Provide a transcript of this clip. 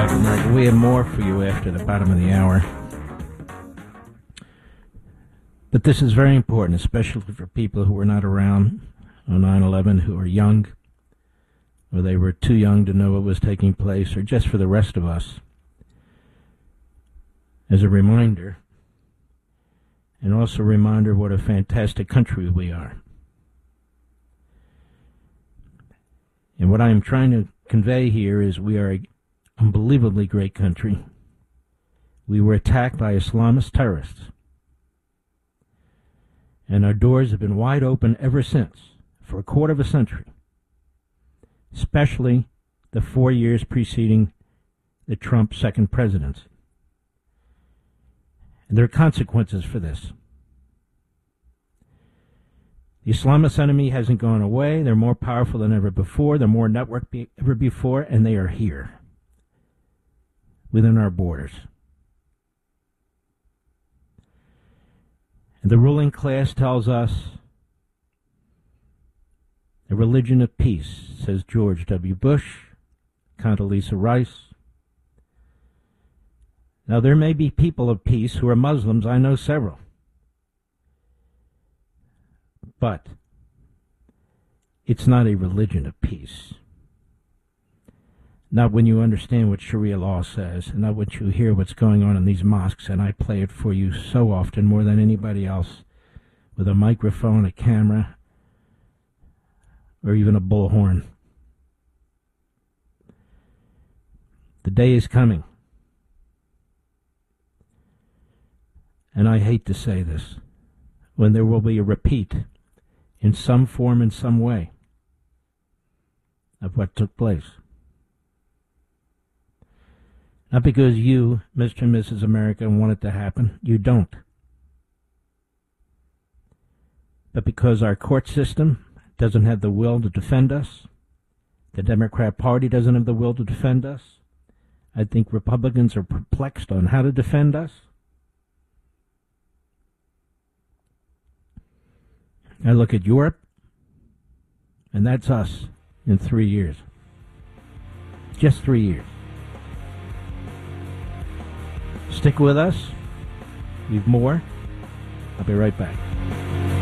Black America. We have more for you after the bottom of the hour. But this is very important, especially for people who were not around on 9/11, who are young, or they were too young to know what was taking place, or just for the rest of us. As a reminder, and also a reminder of what a fantastic country we are. And what I am trying to convey here is we are an unbelievably great country. We were attacked by Islamist terrorists. And our doors have been wide open ever since, for a quarter of a century. Especially the 4 years preceding the Trump second presidency. And there are consequences for this. The Islamist enemy hasn't gone away. They're more powerful than ever before. They're more networked than ever before, and they are here within our borders. And the ruling class tells us a religion of peace, says George W. Bush, Condoleezza Rice. Now, there may be people of peace who are Muslims. I know several. But it's not a religion of peace. Not when you understand what Sharia law says, and not when you hear what's going on in these mosques, and I play it for you so often, more than anybody else, with a microphone, a camera, or even a bullhorn. The day is coming. And I hate to say this, when there will be a repeat in some form, in some way, of what took place. Not because you, Mr. and Mrs. America, want it to happen. You don't. But because our court system doesn't have the will to defend us, the Democrat Party doesn't have the will to defend us, I think Republicans are perplexed on how to defend us. I look at Europe, and that's us in 3 years. Just 3 years. Stick with us. We've more. I'll be right back.